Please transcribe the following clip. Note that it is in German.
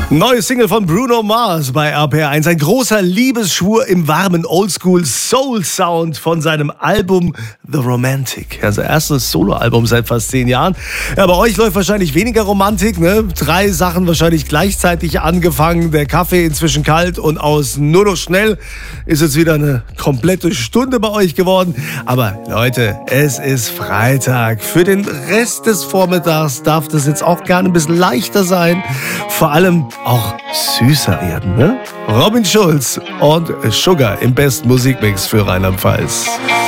Neue Single von Bruno Mars bei RPR1. Ein großer Liebesschwur im warmen Oldschool-Soul-Sound von seinem Album The Romantic. Also erstes Soloalbum seit fast 10 Jahren. Ja, bei euch läuft wahrscheinlich weniger Romantik, ne? 3 Sachen wahrscheinlich gleichzeitig angefangen. Der Kaffee inzwischen kalt und aus nur noch schnell ist jetzt wieder eine komplette Stunde bei euch geworden. Aber Leute, es ist Freitag. Für den Rest des Vormittags darf das jetzt auch gerne ein bisschen leichter sein. Vor allem auch süßer werden, ne? Robin Schulz und Sugar im besten Musikmix für Rheinland-Pfalz.